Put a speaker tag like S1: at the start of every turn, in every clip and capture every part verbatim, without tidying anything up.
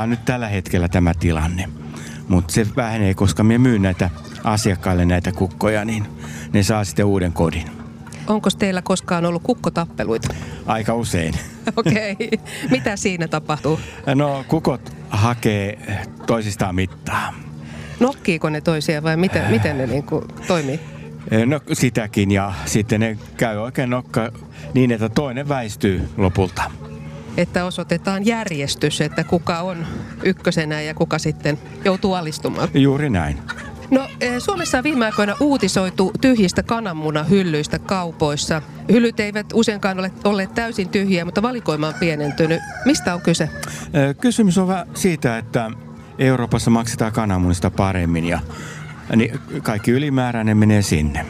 S1: Tämä on nyt tällä hetkellä tämä tilanne. Mutta se vähenee, koska me myyn näitä asiakkaille näitä kukkoja, niin ne saa sitten uuden kodin.
S2: Onko teillä koskaan ollut kukkotappeluita?
S1: Aika usein.
S2: Okei. Okay. Mitä siinä tapahtuu?
S1: No kukot hakee toisistaan mittaa.
S2: Nokkiiko ne toisia vai miten, miten ne niin kuin toimii?
S1: No sitäkin ja sitten ne käy oikein nokka niin, että toinen väistyy lopulta.
S2: Että osoitetaan järjestys, että kuka on ykkösenä ja kuka sitten joutuu alistumaan.
S1: Juuri näin.
S2: No Suomessa on viime aikoina uutisoitu tyhjistä kananmunahyllyistä kaupoissa. Hyllyt eivät useinkaan ole olleet täysin tyhjiä, mutta valikoima on pienentynyt. Mistä on kyse?
S1: Kysymys on vähän siitä, että Euroopassa maksetaan kananmunista paremmin ja niin kaikki ylimääräinen menee sinne.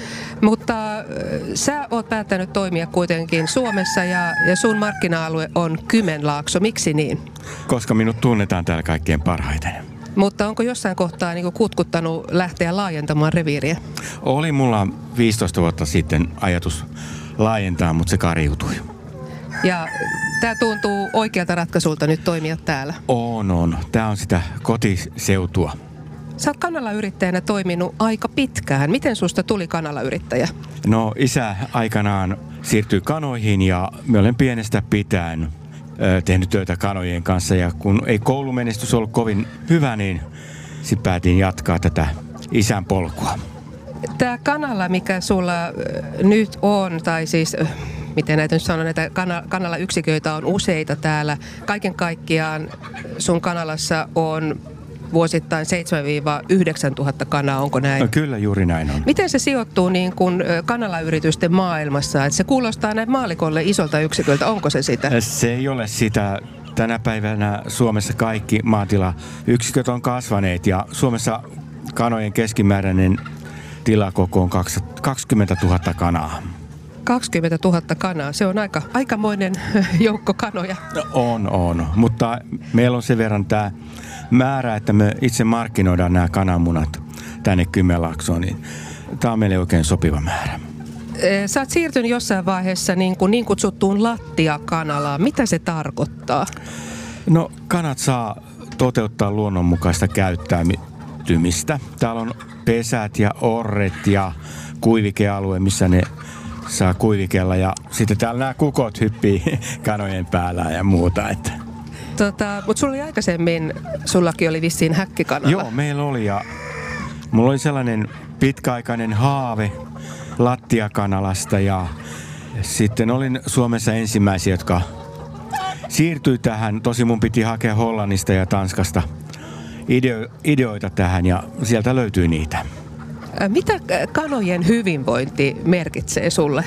S2: Mutta äh, sä oot päättänyt toimia kuitenkin Suomessa ja, ja sun markkina-alue on Kymenlaakso. Miksi niin?
S1: Koska minut tunnetaan täällä kaikkein parhaiten.
S2: Mutta onko jossain kohtaa niin kutkuttanut lähteä laajentamaan reviiriä?
S1: Oli mulla viisitoista vuotta sitten ajatus laajentaa, mutta se kariutui.
S2: Ja tämä tuntuu oikealta ratkaisulta nyt toimia täällä?
S1: On, on. Tämä on sitä kotiseutua.
S2: Sä oot kanalayrittäjänä toiminut aika pitkään. Miten susta tuli kanalayrittäjä?
S1: No isä aikanaan siirtyi kanoihin ja mä olen pienestä pitäen ö, tehnyt töitä kanojen kanssa. Ja kun ei koulumenestys ollut kovin hyvä, niin sitten päätin jatkaa tätä isän polkua.
S2: Tämä kanala, mikä sulla nyt on, tai siis miten näitä nyt sanon, näitä kanalayksiköitä on useita täällä. Kaiken kaikkiaan sun kanalassa on vuosittain seitsemän yhdeksän tuhatta kanaa, onko näin?
S1: No, kyllä juuri näin on.
S2: Miten se sijoittuu niin kuin kanalayritysten maailmassa? Että se kuulostaa näin maalikolle isolta yksiköltä, onko se sitä?
S1: Se ei ole sitä. Tänä päivänä Suomessa kaikki maatilayksiköt on kasvaneet ja Suomessa kanojen keskimääräinen tilakoko on kaksikymmentätuhatta kanaa.
S2: kaksikymmentätuhatta kanaa, se on aika, aikamoinen joukko kanoja.
S1: On, on. Mutta meillä on sen verran tämä määrä, että me itse markkinoidaan nämä kananmunat tänne Kymenlaaksoon, niin tämä on meille oikein sopiva määrä.
S2: Sä oot siirtynyt jossain vaiheessa niin, kuin niin kutsuttuun lattiakanalaan. Mitä se tarkoittaa?
S1: No kanat saa toteuttaa luonnonmukaista käyttäytymistä. Täällä on pesät ja orret ja kuivikealue, missä ne saa kuivikella. Ja sitten täällä nämä kukot hyppii kanojen päällä ja muuta. Että.
S2: Tota, mutta sulla oli aikaisemmin, sullakin oli vissiin häkkikanala.
S1: Joo, meillä oli ja mulla oli sellainen pitkäaikainen haave lattiakanalasta ja sitten olin Suomessa ensimmäisiä, jotka siirtyi tähän. Tosi mun piti hakea Hollannista ja Tanskasta ideo- ideoita tähän ja sieltä löytyi niitä.
S2: Mitä kanojen hyvinvointi merkitsee sulle?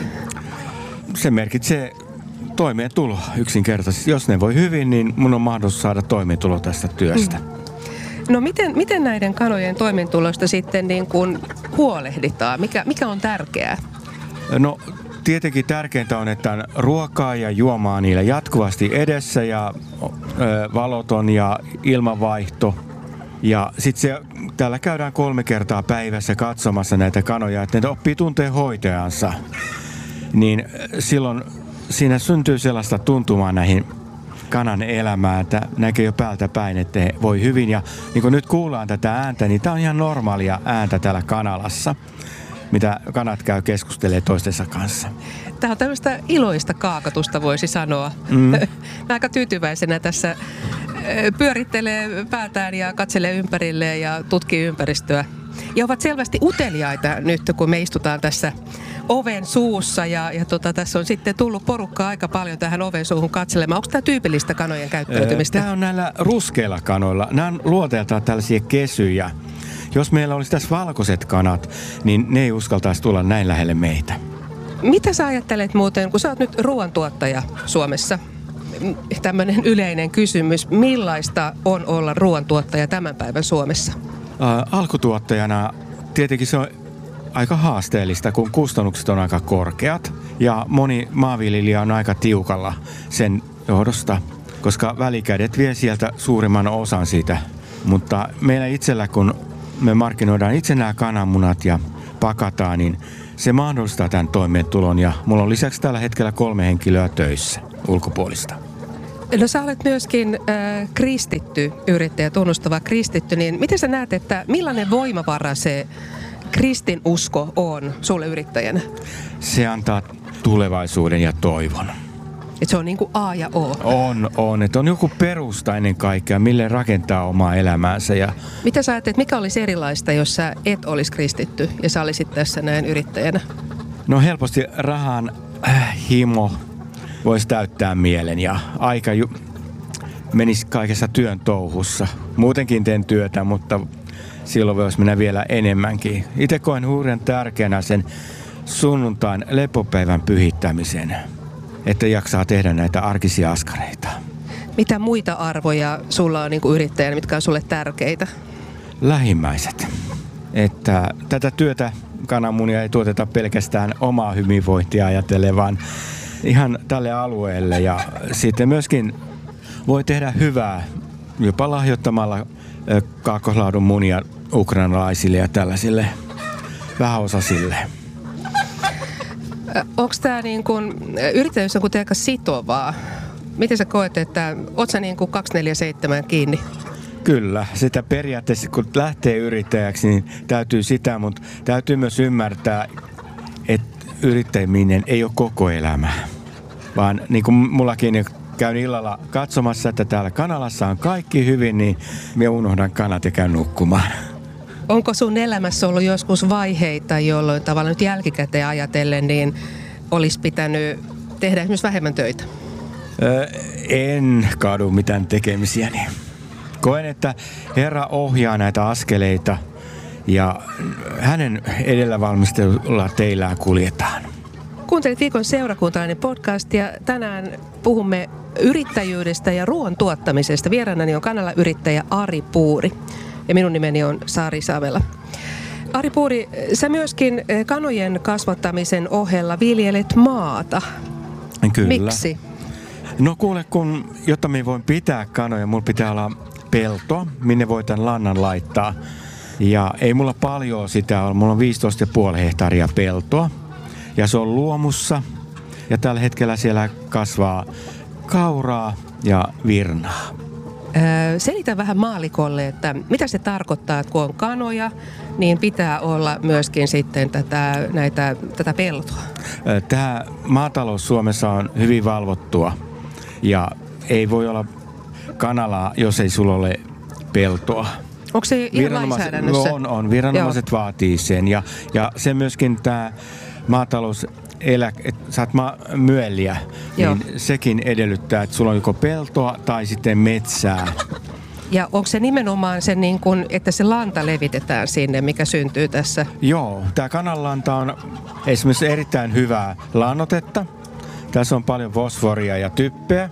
S1: Se merkitsee toimeentulo yksinkertaisesti. Jos ne voi hyvin, niin mun on mahdollisuus saada toimeentulo tästä työstä. Mm.
S2: No miten, miten näiden kanojen toimeentulosta sitten niin kuin huolehditaan? Mikä, mikä on tärkeää?
S1: No tietenkin tärkeintä on, että on ruokaa ja juomaa niillä jatkuvasti edessä ja ö, valoton ja ilmanvaihto. Ja sitten se, täällä käydään kolme kertaa päivässä katsomassa näitä kanoja, että ne oppii tuntee hoitajansa. Niin silloin siinä syntyy sellaista tuntumaa näihin kanan elämään, että näkee jo päältä päin, että he voi hyvin. Ja niin kuin nyt kuullaan tätä ääntä, niin tämä on ihan normaalia ääntä täällä kanalassa, mitä kanat käy keskustelemaan toistensa kanssa.
S2: Tämä on tämmöistä iloista kaakatusta, voisi sanoa.
S1: Mm.
S2: Aika tyytyväisenä tässä pyörittelee päätään ja katselee ympärilleen ja tutkii ympäristöä. Ja ovat selvästi uteliaita nyt, kun me istutaan tässä oven suussa ja, ja tota, tässä on sitten tullut porukkaa aika paljon tähän oven suuhun katselemaan. Onko tämä tyypillistä kanojen käyttäytymistä?
S1: Tämä on näillä ruskeilla kanoilla. Nämä on luonteeltaan tällaisia kesyjä. Jos meillä olisi tässä valkoiset kanat, niin ne ei uskaltaisi tulla näin lähelle meitä.
S2: Mitä sä ajattelet muuten, kun sä oot nyt ruoantuottaja Suomessa? Tämmöinen yleinen kysymys. Millaista on olla ruoantuottaja tämän päivän Suomessa?
S1: Ä, alkutuottajana tietenkin se on aika haasteellista, kun kustannukset on aika korkeat. Ja moni maanviljelijä on aika tiukalla sen johdosta, koska välikädet vie sieltä suurimman osan siitä. Mutta meillä itsellä, kun me markkinoidaan itse nämä kananmunat ja pakataan, niin se mahdollistaa tämän toimeentulon. Ja mulla on lisäksi tällä hetkellä kolme henkilöä töissä ulkopuolista.
S2: No sä olet myöskin äh, kristitty yrittäjä, tunnustava kristitty, niin miten sä näet, että millainen voimavara se kristinusko on sulle yrittäjänä?
S1: Se antaa tulevaisuuden ja toivon.
S2: Et se on niin kuin A ja O.
S1: On, on. Että on joku perusta ennen kaikkea, mille rakentaa omaa elämäänsä. Ja...
S2: Mitä sä ajattelet, mikä olisi erilaista, jos sä et olisi kristitty ja sä olisit tässä näin yrittäjänä?
S1: No helposti rahan äh, himo voisi täyttää mielen ja aika ju- menisi kaikessa työn touhussa. Muutenkin teen työtä, mutta silloin voisi mennä vielä enemmänkin. Itse koen hurjan tärkeänä sen sunnuntain lepopäivän pyhittämisen, että jaksaa tehdä näitä arkisia askareita.
S2: Mitä muita arvoja sulla on niin kuin yrittäjänä, mitkä on sulle tärkeitä?
S1: Lähimmäiset. Että tätä työtä kananmunia ei tuoteta pelkästään omaa hyvinvointia ajatellen, vaan ihan tälle alueelle. Ja sitten myöskin voi tehdä hyvää jopa lahjoittamalla kaakkoslaadun munia ukrainalaisille ja tällaisille vähäosaisille.
S2: Onko tämä niin kuin, yrittäjyys on kuitenkin aika sitovaa? Miten sä koet, että oot sä niin kuin kaksikymmentäneljä seitsemän kiinni?
S1: Kyllä, sitä periaatteessa kun lähtee yrittäjäksi, niin täytyy sitä, mutta täytyy myös ymmärtää, että yrittäminen ei ole koko elämä. Vaan niin kuin mullakin käyn illalla katsomassa, että täällä kanalassa on kaikki hyvin, niin minä unohdan kanat ja käyn nukkumaan.
S2: Onko sun elämässä ollut joskus vaiheita, jolloin tavallaan nyt jälkikäteen ajatellen, niin olisi pitänyt tehdä esimerkiksi vähemmän töitä?
S1: Öö, en kadu mitään tekemisiäni. Koen, että Herra ohjaa näitä askeleita ja hänen edellä valmistelulla teillään kuljetaan.
S2: Kuuntelit Viikon seurakuntalainen podcast ja tänään puhumme yrittäjyydestä ja ruoan tuottamisesta. Vieraanani on kanalayrittäjä Ari Puuri ja minun nimeni on Sari Savela. Ari Puuri, sä myöskin kanojen kasvattamisen ohella viljelet maata.
S1: Kyllä.
S2: Miksi?
S1: No kuule, kun, jotta me voin pitää kanoja, mulla pitää olla peltoa, minne voi tämän lannan laittaa. Ja ei mulla paljon sitä ole. Mulla on viisitoista pilkku viisi hehtaaria peltoa. Ja se on luomussa. Ja tällä hetkellä siellä kasvaa kauraa ja virnaa.
S2: Öö, selitä vähän maalikolle, että mitä se tarkoittaa, että kun on kanoja, niin pitää olla myöskin sitten tätä, näitä, tätä peltoa.
S1: Tämä maatalous Suomessa on hyvin valvottua. Ja ei voi olla kanalaa, jos ei sulla ole peltoa.
S2: Onko se ihan lainsäädännössä?
S1: On, on. Viranomaiset Joo. vaatii sen. Ja, ja se myöskin tämä maatalous, elä, että saat ma- myölliä, Joo. niin sekin edellyttää, että sulla on joko peltoa tai sitten metsää.
S2: Ja onko se nimenomaan se, niin kun, että se lanta levitetään sinne, mikä syntyy tässä?
S1: Joo, tämä kananlanta on esimerkiksi erittäin hyvää lannoitetta. Tässä on paljon fosforia ja typpeä.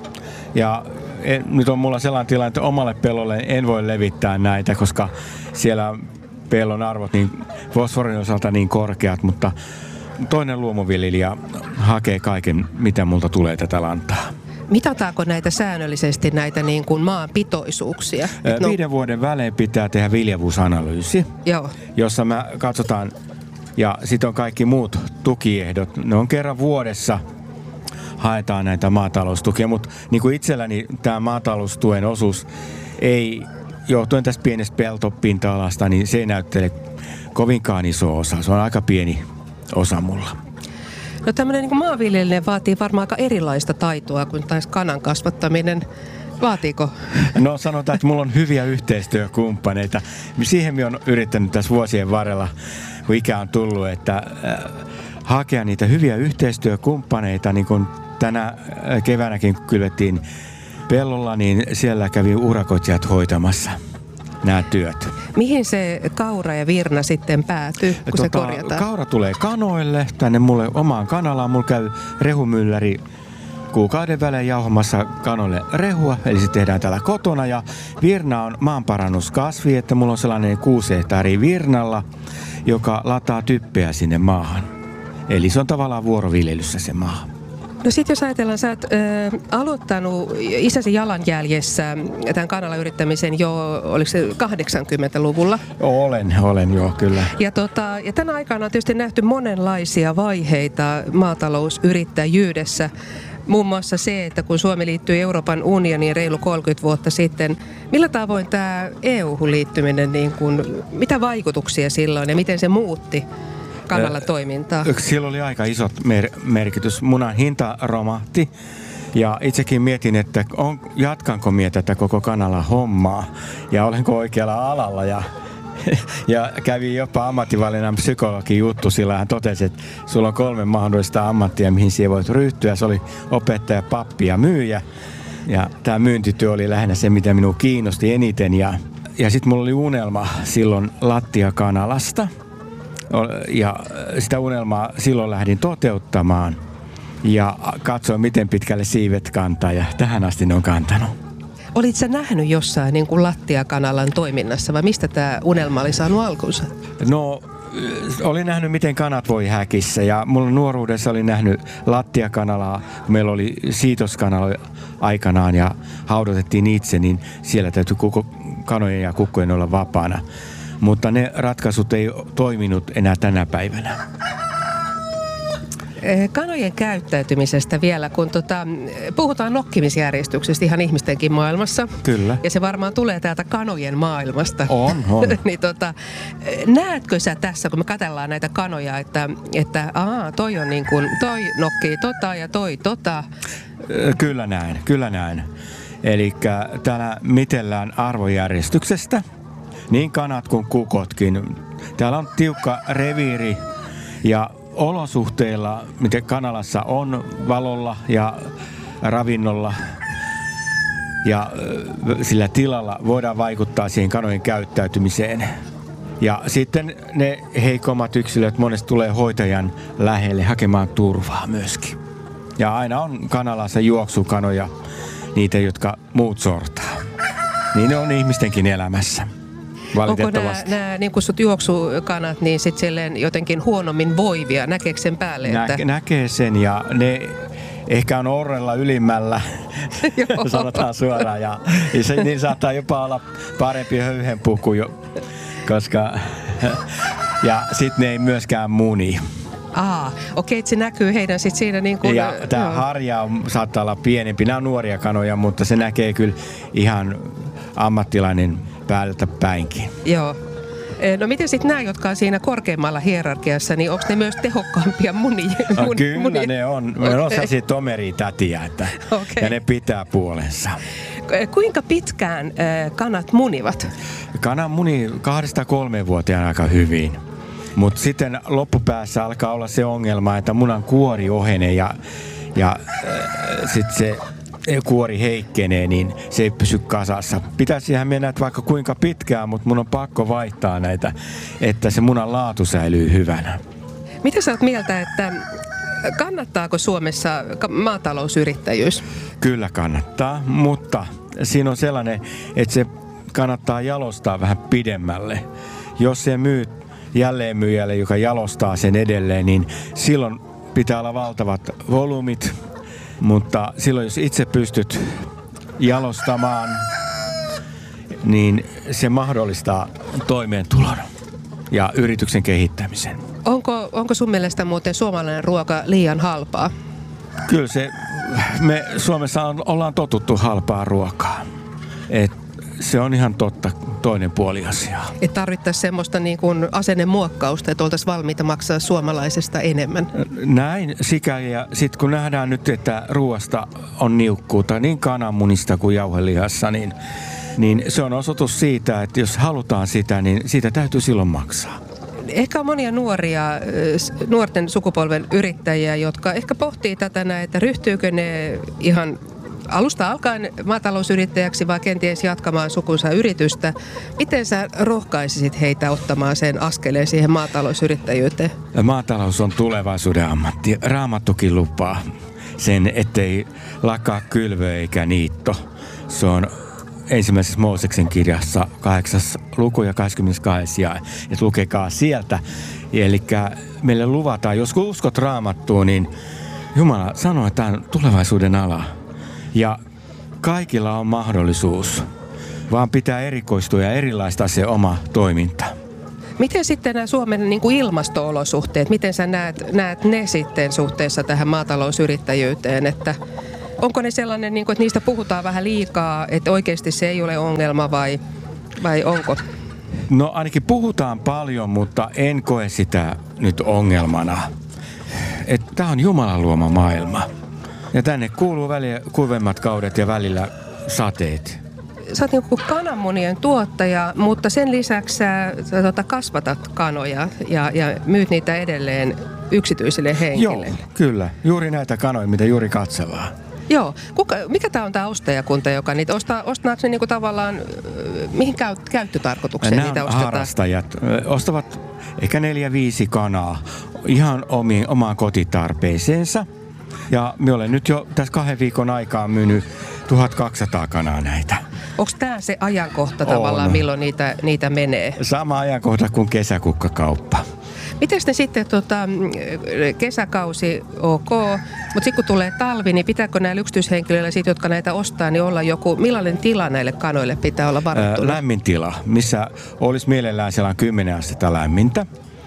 S1: Ja en, nyt on mulla sellainen tilanne, että omalle pellolle en voi levittää näitä, koska siellä pellon arvot niin fosforin osalta niin korkeat, mutta toinen luomuviljelijä hakee kaiken, mitä multa tulee tätä lantaa.
S2: Mitataanko näitä säännöllisesti, näitä niin kuin maan pitoisuuksia?
S1: No. Viiden vuoden välein pitää tehdä viljavuusanalyysi,
S2: Joo.
S1: jossa me katsotaan, ja sitten on kaikki muut tukiehdot. Ne on kerran vuodessa haetaan näitä maataloustukia, mutta niin kuin itselläni tämä maataloustuen osuus ei, johtuen tästä pienestä peltopinta-alasta, niin se ei näyttele kovinkaan iso osa. Se on aika pieni osa mulla.
S2: No tämmöinen niin maanviljelijä vaatii varmaan aika erilaista taitoa kuin taas kanan kasvattaminen. Vaatiiko?
S1: No sanotaan, että mulla on hyviä yhteistyökumppaneita. Siihen minä olen yrittänyt tässä vuosien varrella, kun ikä on tullut, että äh, hakea niitä hyviä yhteistyökumppaneita. Niin kuin tänä keväänäkin kylvettiin pellolla, niin siellä kävi urakoitsijat hoitamassa nämä työt.
S2: Mihin se kaura ja virna sitten päätyy, kun tota, se korjataan?
S1: Kaura tulee kanoille, tänne mulle omaan kanalaan. Mulla käy rehumylläri kuukauden välein jauhamassa kanoille rehua, eli se tehdään täällä kotona. Ja virna on maanparannuskasvi, että mulla on sellainen kuusi hehtaaria virnalla, joka lataa typpeä sinne maahan. Eli se on tavallaan vuoroviljelyssä se maa.
S2: No sit jos ajatellaan, sä oot äh, aloittanut isäsi jalanjäljessä tämän kanalayrittämisen jo, oliko se kahdeksankymmentäluvulla?
S1: Olen, olen joo, kyllä.
S2: Ja, tota, ja tänä aikana on tietysti nähty monenlaisia vaiheita maatalousyrittäjyydessä. muun muassa se, että kun Suomi liittyi Euroopan unioniin reilu kolmekymmentä vuotta sitten, millä tavoin tämä E U-hun liittyminen, niin kuin, mitä vaikutuksia silloin ja miten se muutti kanalan toimintaa?
S1: Sillä oli aika isot mer- merkitys. Munan hinta romahti ja itsekin mietin, että on, jatkanko mie tätä koko kanalan hommaa ja olenko oikealla alalla ja Ja kävi jopa ammattivalinnan psykologin juttu, sillä hän totesi, että sulla on kolme mahdollista ammattia, mihin siihen voit ryhtyä. Se oli opettaja, pappi ja myyjä. Ja tämä myyntityö oli lähinnä se, mitä minua kiinnosti eniten. Ja, ja sitten mulla oli unelma silloin lattiakanalasta. Ja sitä unelmaa silloin lähdin toteuttamaan. Ja katsoin, miten pitkälle siivet kantaa. Ja tähän asti ne on kantanut.
S2: Olit sä nähnyt jossain niin kuin lattiakanalan toiminnassa vai mistä tämä unelma oli saanut alkunsa?
S1: No, olin nähnyt, miten kanat voi häkissä ja mulla nuoruudessa oli nähnyt lattiakanalaa, kun meillä oli siitoskanala aikanaan ja haudotettiin itse, niin siellä täytyy koko kanojen ja kukkojen olla vapaana. Mutta ne ratkaisut ei toiminut enää tänä päivänä.
S2: Kanojen käyttäytymisestä vielä, kun tota, puhutaan nokkimisjärjestyksestä ihan ihmistenkin maailmassa.
S1: Kyllä.
S2: Ja se varmaan tulee täältä kanojen maailmasta.
S1: On, on.
S2: niin tota, näetkö sä tässä, kun me katsellaan näitä kanoja, että, että aa, toi on niin kuin, toi nokkii tota ja toi tota?
S1: Kyllä näin, kyllä näin. Eli täällä mitellään arvojärjestyksestä, niin kanat kuin kukotkin. Täällä on tiukka reviiri ja olosuhteilla, miten kanalassa on valolla ja ravinnolla ja sillä tilalla voidaan vaikuttaa siihen kanojen käyttäytymiseen. Ja sitten ne heikommat yksilöt monesti tulee hoitajan lähelle hakemaan turvaa myöskin. Ja aina on kanalassa juoksukanoja, niitä jotka muut sortaa. Niin ne on ihmistenkin elämässä.
S2: Onko nämä, nämä niin kutsut juoksukanat niin sitten silleen jotenkin huonommin voivia? Näkeekö sen päälle? Että...
S1: Nä, näkee sen ja ne ehkä on orrella ylimmällä, sanotaan suoraan. Ja, ja se, niin saattaa jopa olla parempi höyhenpuku, jo, koska... Ja sitten ne ei myöskään muni.
S2: Aa, okei, että se näkyy heidän sitten siinä niin kuin...
S1: Ja tämä harja on, saattaa olla pienempi. Nämä on nuoria kanoja, mutta se näkee kyllä ihan ammattilainen päältä päinkin.
S2: Joo. No miten sitten nämä, jotka on siinä korkeammalla hierarkiassa, niin onko ne myös tehokkaampia munia?
S1: No, mun, kyllä munia? ne on. Ne on sellaisia tomeritätiä, että okay. Ja ne pitää puolensa.
S2: Kuinka pitkään kanat munivat?
S1: Kanan muni kahdesta kolmeen vuoteen aika hyvin. Mutta sitten loppupäässä alkaa olla se ongelma, että munan kuori ohenee ja, ja äh, sitten se kuori heikkenee, niin se ei pysy kasassa. Pitäisihän mennä vaikka kuinka pitkään, mutta mun on pakko vaihtaa näitä, että se munan laatu säilyy hyvänä.
S2: Mitä sä oot mieltä, että kannattaako Suomessa maatalousyrittäjyys?
S1: Kyllä kannattaa, mutta siinä on sellainen, että se kannattaa jalostaa vähän pidemmälle. Jos se myy jälleenmyyjälle, joka jalostaa sen edelleen, niin silloin pitää olla valtavat volyymit. Mutta silloin, jos itse pystyt jalostamaan, niin se mahdollistaa toimeentulon ja yrityksen kehittämisen.
S2: Onko, onko sun mielestä muuten suomalainen ruoka liian halpaa?
S1: Kyllä se, me Suomessa on, ollaan totuttu halpaa ruokaa. Et se on ihan totta, toinen puoli asiaa.
S2: Että tarvittaisiin semmoista niin kuin asennemuokkausta, että oltaisiin valmiita maksaa suomalaisesta enemmän.
S1: Näin sikäli, ja sitten kun nähdään nyt, että ruoasta on niukkuutta niin kananmunista kuin jauhelihassa, niin, niin se on osoitus siitä, että jos halutaan sitä, niin siitä täytyy silloin maksaa.
S2: Ehkä on monia nuoria, nuorten sukupolven yrittäjiä, jotka ehkä pohtii tätä näin, että ryhtyykö ne ihan alusta alkaen maatalousyrittäjäksi vai kenties jatkamaan sukunsa yritystä. Miten sä rohkaisisit heitä ottamaan sen askeleen siihen maatalousyrittäjyyteen?
S1: Maatalous on tulevaisuuden ammatti. Raamattukin lupaa sen, ettei lakaa kylvö eikä niitto. Se on ensimmäisessä Mooseksen kirjassa kahdeksas luku ja kahdeskymmenestoinen jae. Et lukekaa sieltä. Eli meille luvataan, jos uskot Raamattuun, niin Jumala sanoo, että tämä on tulevaisuuden ala. Ja kaikilla on mahdollisuus, vaan pitää erikoistua ja erilaista se oma toiminta.
S2: Miten sitten nämä Suomen niin kuin ilmasto-olosuhteet, miten sä näet, näet ne sitten suhteessa tähän maatalousyrittäjyyteen, että onko ne sellainen, niin kuin, että niistä puhutaan vähän liikaa, että oikeasti se ei ole ongelma vai, vai onko?
S1: No ainakin puhutaan paljon, mutta en koe sitä nyt ongelmana. Tämä on Jumalan luoma maailma. Ja tänne kuuluu välillä kuivemmat kaudet ja välillä sateet.
S2: Sä oot niin kuin kananmunien tuottaja, mutta sen lisäksi sä, sä tota, kasvatat kanoja ja, ja myyt niitä edelleen yksityisille henkilöille.
S1: Joo, kyllä. Juuri näitä kanoja, mitä juuri katsellaan.
S2: Joo. Kuka, mikä tämä on tämä ostajakunta, joka niitä ostaa? Ostaako ne niinku tavallaan, mihin käy, käyttötarkoitukseen
S1: Nämä
S2: niitä
S1: on
S2: ostetaan?
S1: harrastajat. Ostavat ehkä neljä, viisi kanaa ihan omiin, omaan kotitarpeeseensa. Ja minä olen nyt jo tässä kahden viikon aikaa myynyt tuhatkaksisataa kanaa näitä.
S2: Onko tämä se ajankohta tavallaan, on. milloin niitä, niitä menee?
S1: Sama ajankohta kuin kesäkukkakauppa.
S2: Miten ne sitten tota, kesäkausi ok, mutta sitten kun tulee talvi, niin pitääkö näillä yksityishenkilöillä, sit, jotka näitä ostaa, niin olla joku, millainen tila näille kanoille pitää olla varattuna?
S1: Ää, lämmin tila, missä olisi mielellään sellainen kymmenen astetta lämmintä,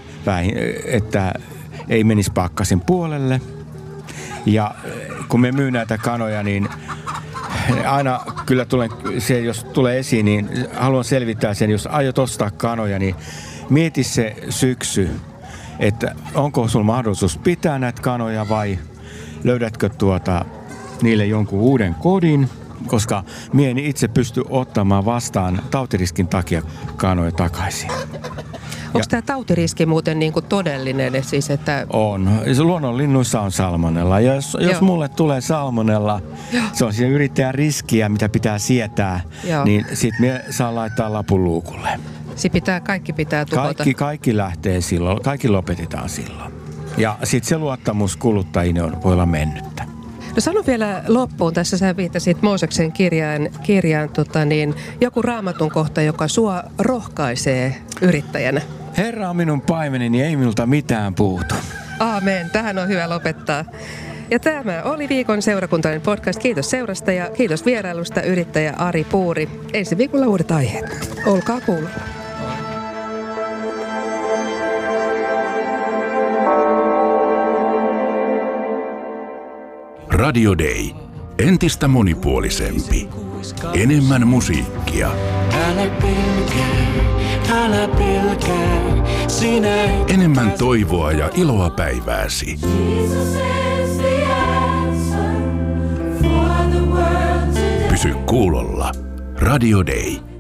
S1: että ei menisi pakkasin puolelle. Ja kun me myy näitä kanoja, niin aina kyllä tulen, se, jos tulee esiin, niin haluan selvittää sen, jos aiot ostaa kanoja, niin mieti se syksy, että onko sulla mahdollisuus pitää näitä kanoja vai löydätkö tuota niille jonkun uuden kodin, koska mie en itse pysty ottamaan vastaan tautiriskin takia kanoja takaisin.
S2: Onko tämä tautiriski muuten niin kuin todellinen? Siis että...
S1: On. Luonnonlinnuissa on salmonella. Ja jos, jos mulle tulee salmonella, Joo. se on siinä yrittäjän riskiä, mitä pitää sietää, Joo. niin sit me saa laittaa lapun luukulle.
S2: Se pitää, kaikki pitää tuhota.
S1: Kaikki, kaikki lähtee silloin, kaikki lopetetaan silloin. Ja sitten se luottamus kuluttajiin on, voi olla mennyttä.
S2: No sano vielä loppuun, tässä sä viittasit Mooseksen kirjaan, kirjaan tota niin, joku raamatun kohta, joka sua rohkaisee yrittäjänä.
S1: Herra on minun paimeneni, niin ei minulta mitään puutu.
S2: Aamen, tähän on hyvä lopettaa. Ja tämä oli viikon seurakuntainen podcast. Kiitos seurasta ja kiitos vierailusta yrittäjä Ari Puuri. Ensi viikolla uudet aiheet. Olkaa kuulolla.
S3: Radio Day. Entistä monipuolisempi. Enemmän musiikkia.
S4: Älä pelkää, älä pelkää, sinä...
S3: Enemmän toivoa ja iloa päivääsi. Pysy kuulolla. Radio Day.